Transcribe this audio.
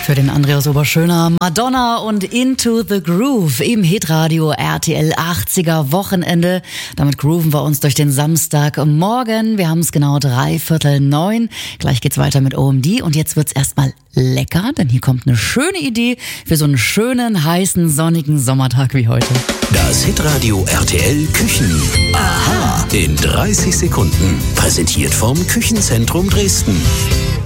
Für den Andreas Oberschöner, Madonna und Into the Groove im Hitradio RTL 80er Wochenende. Damit grooven wir uns durch den Samstagmorgen. Wir haben es genau 8:45. Gleich geht's weiter mit OMD und jetzt wird's erstmal lecker, denn hier kommt eine schöne Idee für so einen schönen, heißen, sonnigen Sommertag wie heute. Das Hitradio RTL Küchen. Aha! In 30 Sekunden. Präsentiert vom Küchenzentrum Dresden.